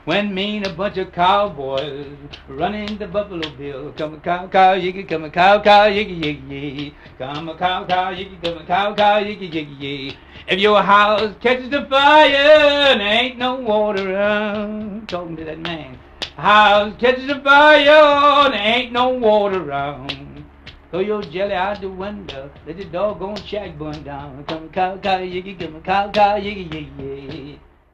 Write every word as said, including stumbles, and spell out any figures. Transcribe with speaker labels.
Speaker 1: when me and a bunch of cowboys running the Buffalo Bill. Come a cow, cow, yiggy, come a cow, cow, yiggy, yiggy, yiggy. Come a cow, cow, yiggy, come a cow, cow, yiggy, yiggy, yiggy. If your house catches the fire and ain't no water around, talking to that man. House catches the fire and ain't no water around. Throw your jelly out the window, let the doggone shack burn down. Come a cow, cow, yiggy, come a cow, cow, yiggy, yiggy, yiggy.